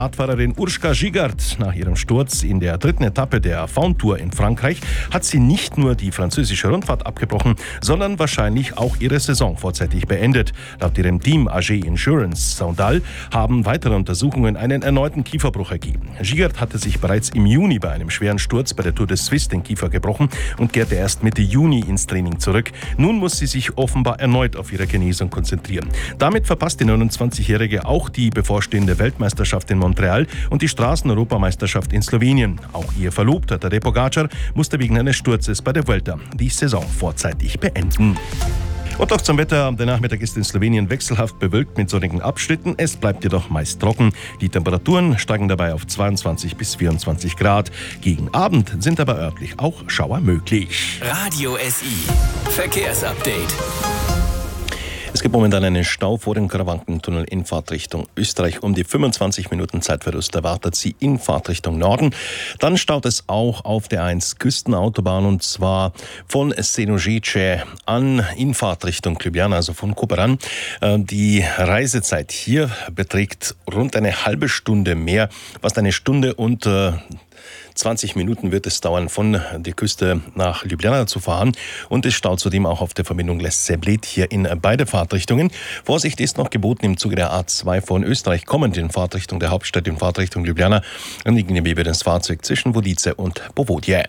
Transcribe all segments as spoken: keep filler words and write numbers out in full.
Radfahrerin Urszka Żigart. Nach ihrem Sturz in der dritten Etappe der Faun Tour in Frankreich hat sie nicht nur die französische Rundfahrt abgebrochen, sondern wahrscheinlich auch ihre Saison vorzeitig beendet. Laut ihrem Team A G Insurance Saundal haben weitere Untersuchungen einen erneuten Kieferbruch ergeben. Żigart hatte sich bereits im Juni bei einem schweren Sturz bei der Tour de Suisse den Kiefer gebrochen und kehrte erst Mitte Juni ins Training zurück. Nun muss sie sich offenbar erneut auf ihre Genesung konzentrieren. Damit verpasst die neunundzwanzigjährige auch die bevorstehende Weltmeisterschaft in Montreal und die Straßen-Europameisterschaft in Slowenien. Auch ihr Verlobter Tadej Pogačar musste wegen eines Sturzes bei der Vuelta die Saison vorzeitig beenden. Und auch zum Wetter. Der Nachmittag ist in Slowenien wechselhaft bewölkt mit sonnigen Abschnitten. Es bleibt jedoch meist trocken. Die Temperaturen steigen dabei auf zweiundzwanzig bis vierundzwanzig Grad. Gegen Abend sind aber örtlich auch Schauer möglich. Radio S I Verkehrsupdate. Es gibt momentan einen Stau vor dem Karawankentunnel in Fahrtrichtung Österreich. Um die fünfundzwanzig Minuten Zeitverlust erwartet sie in Fahrtrichtung Norden. Dann staut es auch auf der eins Küstenautobahn und zwar von Senožeče an in Fahrtrichtung Ljubljana, also von Koper an. Die Reisezeit hier beträgt rund eine halbe Stunde mehr, fast eine Stunde und zwanzig Minuten wird es dauern, von der Küste nach Ljubljana zu fahren. Und es staut zudem auch auf der Verbindung Les-Bled hier in beide Fahrtrichtungen. Vorsicht ist noch geboten im Zuge der A zwei von Österreich kommend in Fahrtrichtung der Hauptstadt, in Fahrtrichtung Ljubljana. Dann liegen wir das Fahrzeug zwischen Vodice und Povodje.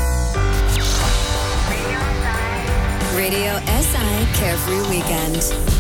Radio S I Carefree Weekend.